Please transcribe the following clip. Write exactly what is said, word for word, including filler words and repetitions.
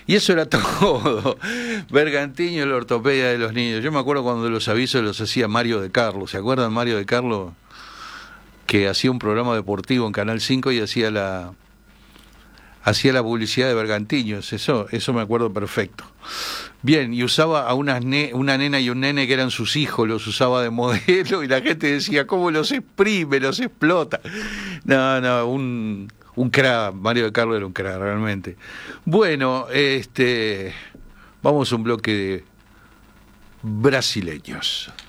Y eso era todo. Bergantiño, la ortopedia de los niños. Yo me acuerdo cuando los avisos los hacía Mario de Carlos. ¿Se acuerdan Mario de Carlos? Que hacía un programa deportivo en Canal cinco y hacía la hacía la publicidad de Bergantiños. Eso, eso me acuerdo perfecto. Bien, y usaba a unas ne una nena y un nene que eran sus hijos, los usaba de modelo y la gente decía, ¿cómo los exprime, los explota? No, no, un... Un crack, Mario de Carlos era un crack, realmente. Bueno, este, vamos a un bloque de brasileños.